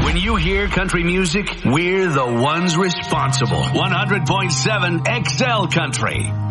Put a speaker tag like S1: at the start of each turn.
S1: When you hear country music, we're the ones responsible. 100.7 XL Country.